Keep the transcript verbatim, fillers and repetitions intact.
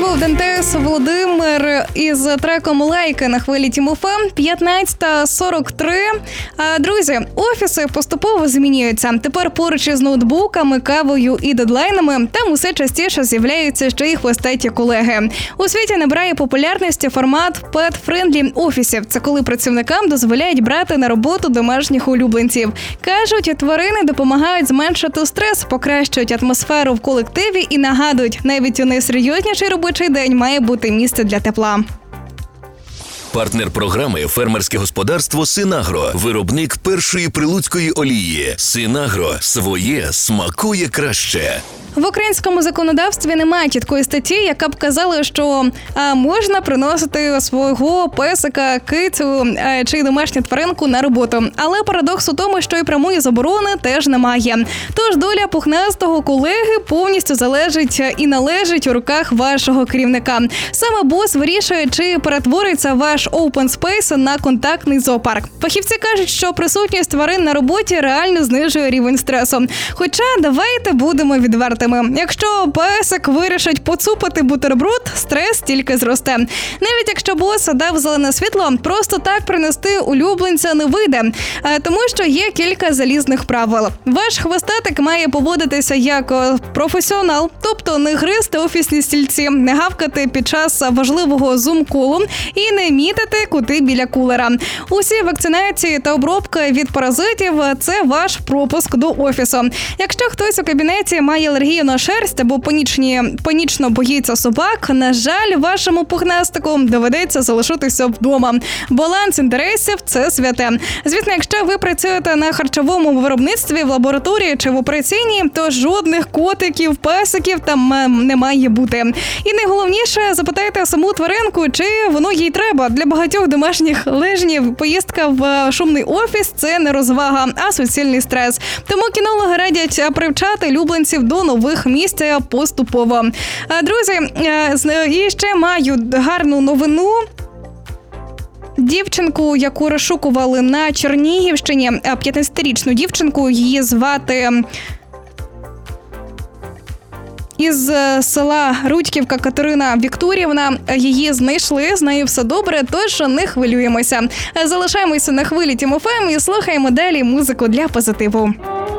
був Дантес Володимир із треком «Лайки» на хвилі Тім-ФМ. п'ятнадцята сорок три. Друзі, офіси поступово змінюються. Тепер поруч із ноутбуками, кавою і дедлайнами там усе частіше з'являються ще й хвостаті колеги. У світі набирає популярності формат pet-friendly офісів. Це коли працівникам дозволяють брати на роботу домашніх улюбленців. Кажуть, тварини допомагають зменшити стрес, покращують атмосферу в колективі і нагадують, навіть у найсерйозніший робочий день має бути місце для тепла. Партнер програми – фермерське господарство «Синагро», виробник першої прилуцької олії. «Синагро» – своє смакує краще. В українському законодавстві немає чіткої статті, яка б казала, що а, можна приносити свого песика, кицю а, чи домашню тваринку на роботу. Але парадокс у тому, що і прямої заборони теж немає. Тож доля пухнастого колеги повністю залежить і належить у руках вашого керівника. Саме бос вирішує, чи перетвориться ваш open space на контактний зоопарк. Фахівці кажуть, що присутність тварин на роботі реально знижує рівень стресу. Хоча давайте будемо відвертими. Якщо песик вирішить поцупити бутерброд, стрес тільки зросте. Навіть якщо бос дав зелене світло, просто так принести улюбленця не вийде, тому що є кілька залізних правил. Ваш хвостатик має поводитися як професіонал, тобто не гризти офісні стільці, не гавкати під час важливого зум-колу і не мітити кути біля кулера. Усі вакцинації та обробки від паразитів – це ваш пропуск до офісу. Якщо хтось у кабінеті має алергію на шерсть або панічні, панічно боїться собак, на жаль, вашому пухнастику доведеться залишитися вдома. Баланс інтересів – це святе. Звісно, якщо ви працюєте на харчовому виробництві, в лабораторії чи в операційній, то жодних котиків, песиків там не має бути. І найголовніше – запитайте саму тваринку, чи воно їй треба. Для багатьох домашніх лижнів поїздка в шумний офіс – це не розвага, а суцільний стрес. Тому кінологи радять привчати улюбленців до нових місць поступово. Друзі, і ще маю гарну новину. Дівчинку, яку розшукували на Чернігівщині, п'ятнадцятирічну дівчинку, її звати із села Рудьківка Катерина Вікторівна. Її знайшли, з нею все добре, тож не хвилюємося. Залишаємося на хвилі Тім-ФМ і слухаємо далі музику для позитиву.